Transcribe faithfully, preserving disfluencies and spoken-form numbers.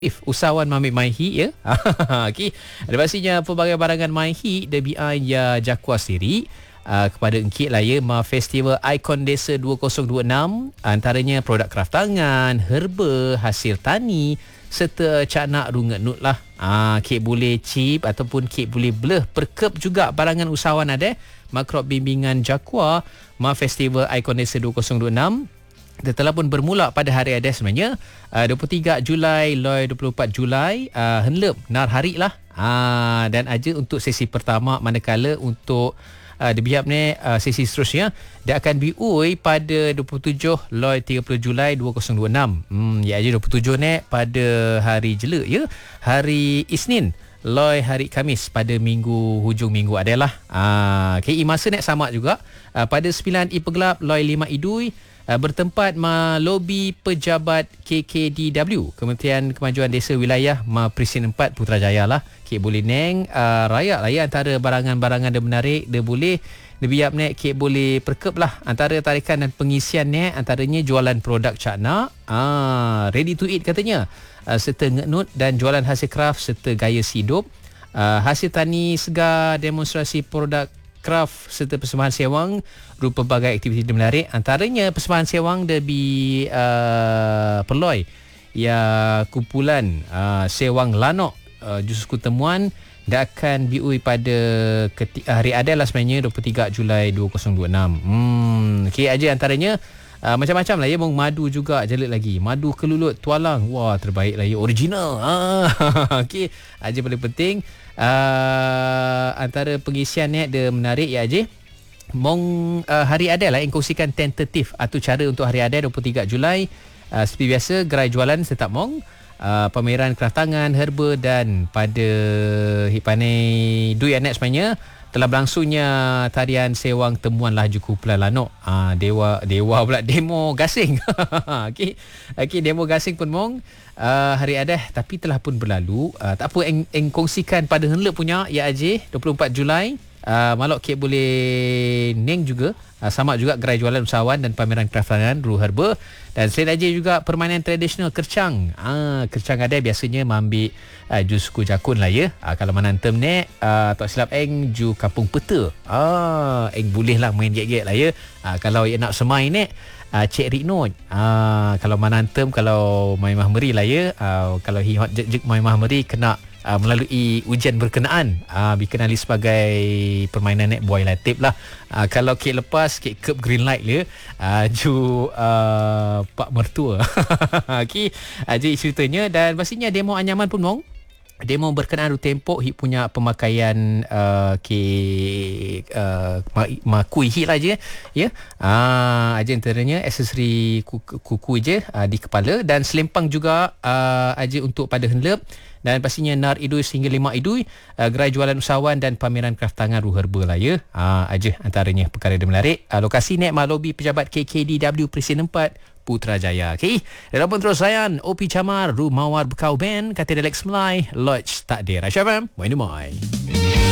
If usahawan Mamik Maihi ya. Okey. Ada pastinya pelbagai barangan Maihi D B I ya Jakwa sendiri uh, kepada engkit lah ya Ma Festival Icon Desa dua ribu dua puluh enam, antaranya produk kraftangan, herba, hasil tani serta caknak rungat nut lah. Ah, kek boleh chip ataupun kek boleh bleh perkep juga barangan usahawan ada. Makrop bimbingan Jakwa Ma Festival Icon Desa dua ribu dua puluh enam dia telah pun bermula pada hari ada sebenarnya uh, dua puluh tiga Julai loi dua puluh empat Julai uh, henlep nar hari lah uh, dan aja untuk sesi pertama, manakala untuk uh, di biap ni uh, sesi seterusnya dia akan biui pada dua puluh tujuh loi tiga puluh Julai dua ribu dua puluh enam. Hmm ya aja dua puluh tujuh ni pada hari jela ya, hari Isnin loi hari Khamis pada minggu hujung minggu adalah. Ah okay, masa nak sama juga uh, pada sembilan I Pegelap loi lima Idui uh, bertempat ma lobi pejabat K K D W Kementerian Kemajuan Desa Wilayah ma Presiden empat Putrajaya lah. Kek boleh neng uh, rayak lah ya antara barangan-barangan dia menarik dia boleh dia biap ni kek boleh perkep lah antara tarikan dan pengisian ni antaranya jualan produk caknak ah ready to eat katanya. Uh, serta ngenut dan jualan hasil kraft serta gaya hidup, uh, hasil tani segar, demonstrasi produk kraft serta persembahan sewang rupa pelbagai aktiviti menarik, antaranya persembahan sewang debi uh, peloi ya kumpulan uh, sewang lanok uh, justru temuan dia akan biui pada keti- hari adil lah sebenarnya dua puluh tiga Julai dua ribu dua puluh enam. Hmm okey aja antaranya Uh, macam-macam lah ya, mung madu juga jelit lagi. Madu kelulut tualang. Wah, terbaik lah ya, original. Ah, okey, aja paling penting uh, antara pengisian ni dia menarik ya aja. Mong uh, hari ada lah yang kongsikan tentatif atau cara untuk hari ada dua puluh tiga Julai. Uh, seperti biasa gerai jualan tetap mong. Uh, pameran kraftangan, herba dan pada Hipane Dui Anet sebenarnya telah berlangsungnya tarian sewang temuan laju kumpulan lanok. Ah dewa dewa pula demo gasing. Okey. Okey demo gasing pun mong uh, hari ada tapi telah pun berlalu. Uh, tak apa eng, eng kongsikan pada henlep punya ya aje dua puluh empat Julai. Uh, malok kek boleh neng juga uh, sama juga gerai jualan usahawan dan pameran kraftangan ru herba dan selain aja juga permainan tradisional kercang. Ah kercang ada biasanya mengambil uh, jus suku jakun lah ya. Uh, kalau mana tem ni uh, tak silap eng ju kampung peta. Ah eng boleh lah main gek-gek lah ya. Uh, kalau yang nak semai ni uh, Cik Rikno. Ah kalau mana tem kalau main mahmeri lah ya. Uh, kalau hi hot jek main mahmeri kena Uh, melalui ujian berkenaan uh, dikenali sebagai permainan net boy latip lah. Uh, kalau kek lepas kek kep green light le uh, ju uh, pak mertua. Okey, uh, jadi ceritanya dan pastinya demo anyaman pun mong. Demo berkenaan ru tempok hip punya pemakaian uh, ke uh, makui hit lah je ya. Ah uh, aja antaranya aksesori kuku, kuku je uh, di kepala dan selempang juga uh, aja untuk pada henlep dan pastinya nar idui sehingga lima idui uh, gerai jualan usahawan dan pameran kraftangan ru herba lah ya. Ah uh, aja antaranya perkara dia menarik. Uh, lokasi net lobi pejabat K K D W Presiden empat Putrajaya. Okey. Dan pun terus layan O P Camar, Ru Mawar Bekau Band, kata Alex Melai, Lodge Takdir. Aisyah Fam, main-main.